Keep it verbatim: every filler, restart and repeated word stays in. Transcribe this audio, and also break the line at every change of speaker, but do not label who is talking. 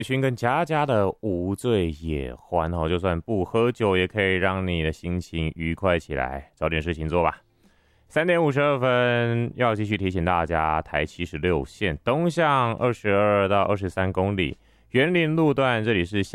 勋跟佳佳的无醉也欢哦，就算不喝酒，也可以让你的心情愉快起来。找点事情做吧。三点五十二分，要继续提醒大家，台七十六线东向二十二到二十三公里，园林路段，这里是